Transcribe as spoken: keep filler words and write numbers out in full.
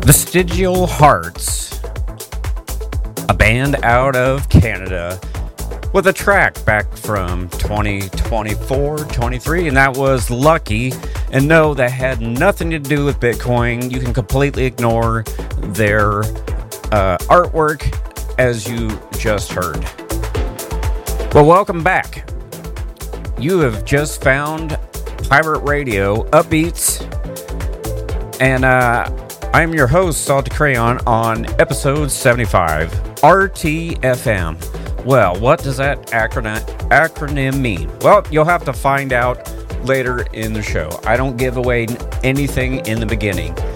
Vestigial Hearts, a band out of Canada with a track back from twenty twenty-four twenty-three, and that was Lucky. And no, that had nothing to do with Bitcoin. You can completely ignore their uh, artwork, as you just heard. Well, welcome back. You have just found Pirate Radio Upbeats, and uh, I'm your host, Salty Crayon, on episode seventy-five, R T F M. Well, what does that acronym, acronym mean? Well, you'll have to find out later in the show. I don't give away anything in the beginning.